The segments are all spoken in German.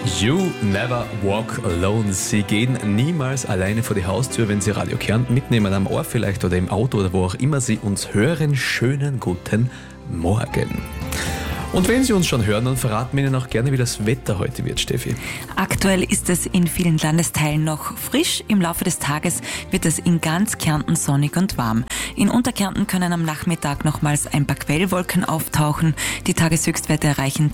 You never walk alone. Sie gehen niemals alleine vor die Haustür, wenn Sie Radio Kärnten mitnehmen, am Ohr vielleicht oder im Auto oder wo auch immer Sie uns hören. Schönen guten Morgen. Und wenn Sie uns schon hören, dann verraten wir Ihnen auch gerne, wie das Wetter heute wird, Steffi. Aktuell ist es in vielen Landesteilen noch frisch. Im Laufe des Tages wird es in ganz Kärnten sonnig und warm. In Unterkärnten können am Nachmittag nochmals ein paar Quellwolken auftauchen. Die Tageshöchstwerte erreichen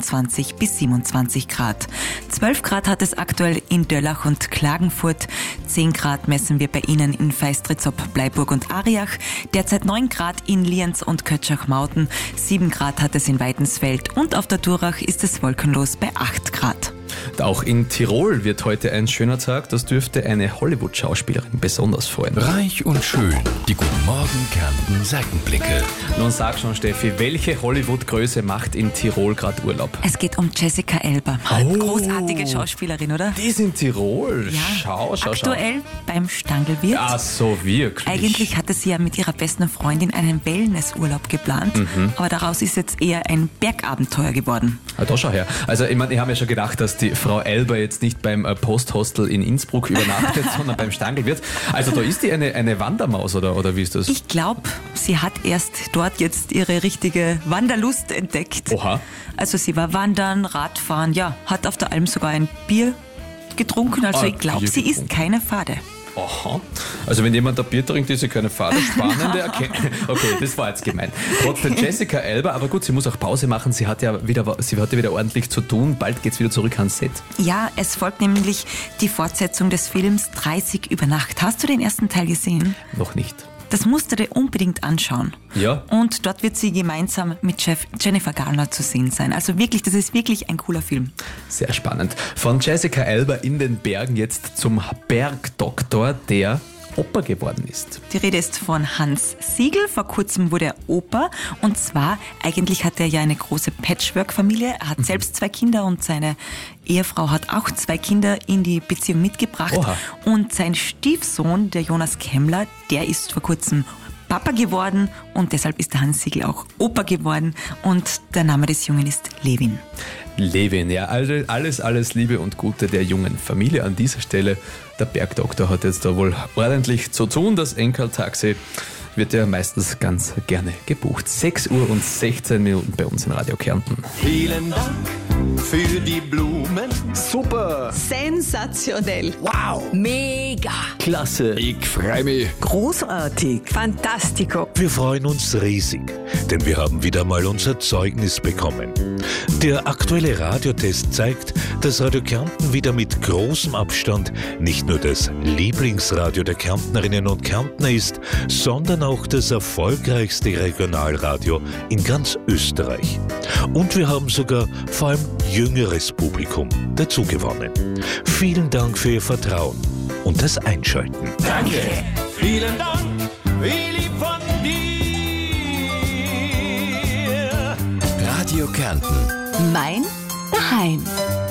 22 bis 27 Grad. 12 Grad hat es aktuell in Döllach und Klagenfurt. 10 Grad messen wir bei Ihnen in Feistritz-Ob, Bleiburg und Ariach. Derzeit 9 Grad in Lienz und Kötschach-Mauten. 7 Grad hat es in Weidensfeld und auf der Durach ist es wolkenlos bei 8 Grad. Auch in Tirol wird heute ein schöner Tag. Das dürfte eine Hollywood-Schauspielerin besonders freuen. Reich und schön. Die Guten Morgen Kärnten Seitenblicke. Nun sag schon, Steffi, welche Hollywood-Größe macht in Tirol gerade Urlaub? Es geht um Jessica Elba. Großartige Schauspielerin, oder? Die ist in Tirol. Ja, Schau. aktuell beim Stangelwirt. Ach so, wirklich. Eigentlich hatte sie ja mit ihrer besten Freundin einen Wellnessurlaub geplant, aber daraus ist jetzt eher ein Bergabenteuer geworden. Ah, da schau her. Also ich habe ja schon gedacht, dass die Frau Elba jetzt nicht beim Posthostel in Innsbruck übernachtet, sondern beim Stangelwirt. Also da ist die eine Wandermaus oder wie ist das? Ich glaube, sie hat erst dort jetzt ihre richtige Wanderlust entdeckt. Oha. Also sie war wandern, Radfahren, ja, hat auf der Alm sogar ein Bier getrunken. Also ich glaube, sie ist keine Fade. Aha. Also wenn jemand ein Bier trinkt, ist sie keine Fahrt. Spannende Erkenntnis. Okay, das war jetzt gemein. Trotzdem Jessica Elba, aber gut, sie muss auch Pause machen. Sie hatte wieder ordentlich zu tun. Bald geht's wieder zurück ans Set. Ja, es folgt nämlich die Fortsetzung des Films 30 über Nacht. Hast du den ersten Teil gesehen? Noch nicht. Das musst du dir unbedingt anschauen. Ja. Und dort wird sie gemeinsam mit Jennifer Garner zu sehen sein. Also wirklich, das ist wirklich ein cooler Film. Sehr spannend. Von Jessica Elba in den Bergen jetzt zum Bergdoktor, der Opa geworden ist. Die Rede ist von Hans Siegel. Vor kurzem wurde er Opa. Und zwar, eigentlich hat er ja eine große Patchwork-Familie. Er hat selbst 2 Kinder und seine Ehefrau hat auch 2 Kinder in die Beziehung mitgebracht. Oha. Und sein Stiefsohn, der Jonas Kemmler, der ist vor kurzem Papa geworden und deshalb ist der Hans Siegel auch Opa geworden. Und der Name des Jungen ist Levin. Levin, ja, also alles Liebe und Gute der jungen Familie an dieser Stelle. Der Bergdoktor hat jetzt da wohl ordentlich zu tun. Das Enkeltaxi wird ja meistens ganz gerne gebucht. 6 Uhr und 16 Minuten bei uns in Radio Kärnten. Vielen Dank für die Blumen. Super! Sensationell. Wow! Mega. Klasse! Ich freue mich. Großartig. Fantastico. Wir freuen uns riesig, denn wir haben wieder mal unser Zeugnis bekommen. Der aktuelle Radiotest zeigt, dass Radio Kärnten wieder mit großem Abstand nicht nur das Lieblingsradio der Kärntnerinnen und Kärntner ist, sondern auch das erfolgreichste Regionalradio in ganz Österreich. Und wir haben sogar vor allem jüngeres Publikum dazu gewonnen. Vielen Dank für Ihr Vertrauen und das Einschalten. Danke. Vielen Dank. Wie lieb von dir. Radio Kärnten. Mein Daheim.